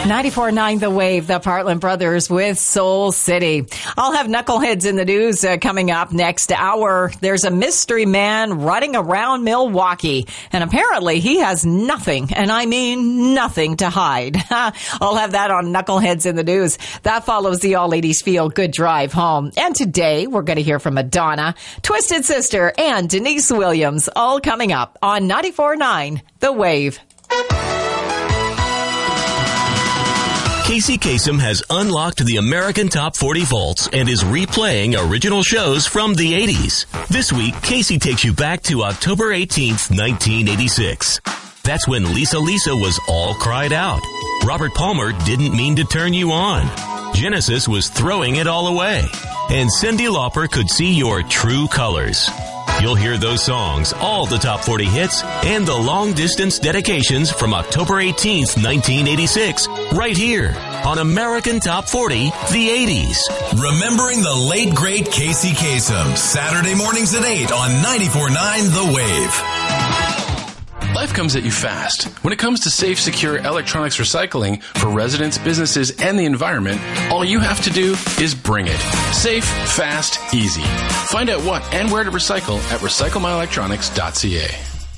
94.9 The Wave, the Partland Brothers with Soul City. I'll have Knuckleheads in the news coming up next hour. There's a mystery man running around Milwaukee, and apparently he has nothing, and I mean nothing, to hide. I'll have that on Knuckleheads in the news. That follows the All Ladies Feel Good Drive Home. And today, we're going to hear from Madonna, Twisted Sister, and Denise Williams, all coming up on 94.9 The Wave. Casey Kasem has unlocked the American Top 40 vaults and is replaying original shows from the 80s. This week, Casey takes you back to October 18th, 1986. That's when Lisa was all cried out. Robert Palmer didn't mean to turn you on. Genesis was throwing it all away. And Cyndi Lauper could see your true colors. You'll hear those songs, all the top 40 hits, and the long-distance dedications from October 18th, 1986, right here on American Top 40, the 80s. Remembering the late, great Casey Kasem, Saturday mornings at 8 on 94.9 The Wave. Life comes at you fast. When it comes to safe, secure electronics recycling for residents, businesses, and the environment, all you have to do is bring it. Safe, fast, easy. Find out what and where to recycle at recyclemyelectronics.ca.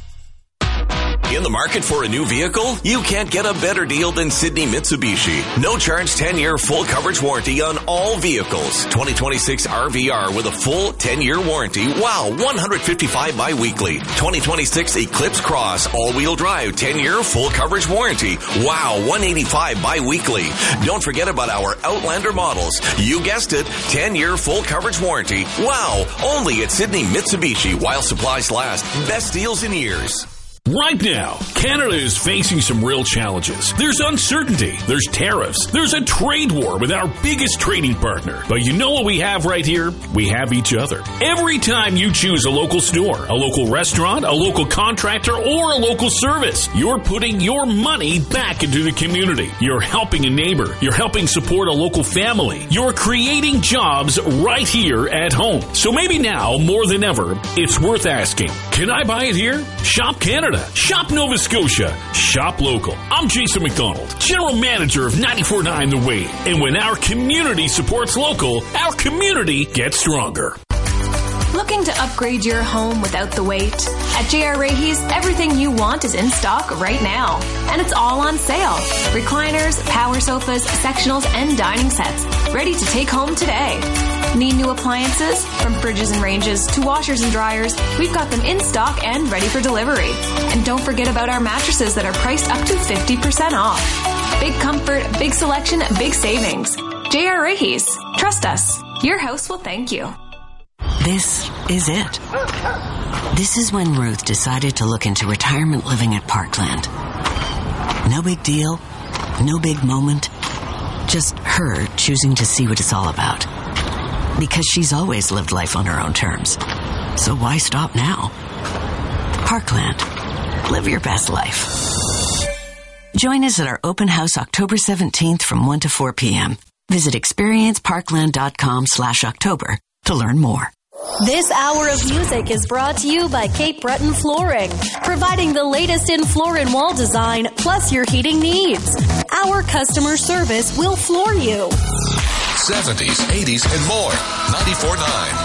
In the market for a new vehicle? You can't get a better deal than Sydney Mitsubishi. No charge 10-year full coverage warranty on all vehicles. 2026 RVR with a full 10-year warranty. Wow, $155 bi-weekly. 2026 Eclipse Cross all-wheel drive 10-year full coverage warranty. Wow, $185 bi-weekly. Don't forget about our Outlander models. You guessed it, 10-year full coverage warranty. Wow, only at Sydney Mitsubishi while supplies last. Best deals in years. Right now, Canada is facing some real challenges. There's uncertainty, there's tariffs, there's a trade war with our biggest trading partner. But you know what we have right here? We have each other. Every time you choose a local store, a local restaurant, a local contractor, or a local service, you're putting your money back into the community. You're helping a neighbor. You're helping support a local family. You're creating jobs right here at home. So maybe now, more than ever, it's worth asking, can I buy it here? Shop Canada. Shop Nova Scotia. Shop local. I'm Jason McDonald, General Manager of 94.9 The Wave. And when our community supports local, our community gets stronger. Looking to upgrade your home without the wait? At J.R. Rahe's, everything you want is in stock right now. And it's all on sale. Recliners, power sofas, sectionals, and dining sets. Ready to take home today. Need new appliances? From fridges and ranges to washers and dryers, we've got them in stock and ready for delivery. And don't forget about our mattresses that are priced up to 50% off. Big comfort, big selection, big savings. J.R. Rahe's. Trust us. Your house will thank you. This is it. This is when Ruth decided to look into retirement living at Parkland. No big deal, no big moment, just her choosing to see what it's all about. Because she's always lived life on her own terms. So why stop now? Parkland. Live your best life. Join us at our open house October 17th from 1 to 4 p.m. Visit experienceparkland.com/October to learn more. This hour of music is brought to you by Cape Breton Flooring, providing the latest in floor and wall design, plus your heating needs. Our customer service will floor you. 70s, 80s, and more. 94.9